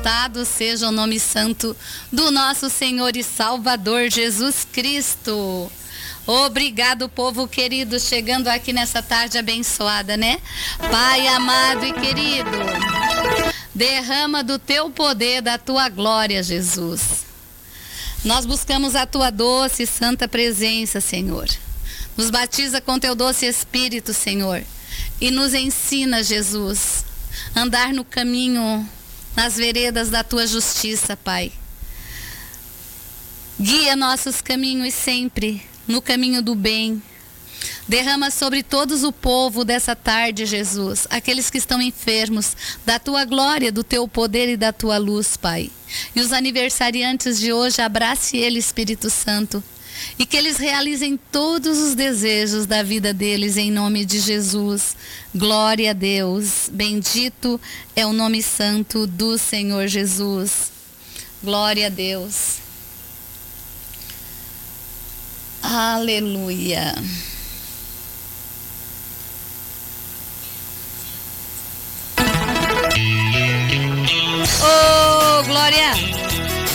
Exaltado seja o nome santo do nosso Senhor e Salvador Jesus Cristo. Obrigado, povo querido, chegando aqui nessa tarde abençoada, né? Pai amado e querido, derrama do teu poder, da tua glória, Jesus. Nós buscamos a tua doce e santa presença, Senhor. Nos batiza com teu doce Espírito, Senhor, e nos ensina, Jesus, andar no caminho, nas veredas da tua justiça, Pai. Guia nossos caminhos sempre no caminho do bem. Derrama sobre todos o povo dessa tarde, Jesus, aqueles que estão enfermos, da tua glória, do teu poder e da tua luz, Pai. E os aniversariantes de hoje, abrace ele, Espírito Santo, e que eles realizem todos os desejos da vida deles em nome de Jesus. Glória a Deus. Bendito é o nome santo do Senhor Jesus. Glória a Deus. Aleluia.